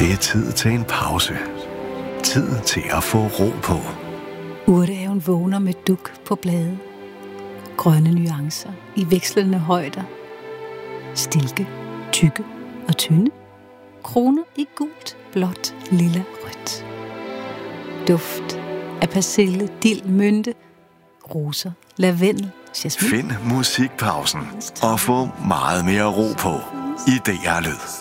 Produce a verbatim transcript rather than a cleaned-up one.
Det er tid til en pause. Tid til at få ro på. Urtehaven vågner med duk på blade. Grønne nuancer i vekslende højder. Stilke, tykke og tynde. Kroner i gult, blåt, lilla, rødt. Duft af persille, dild, mynte, roser, lavendel, jasmin. Find musikpausen og få meget mere ro på i D R Lyd.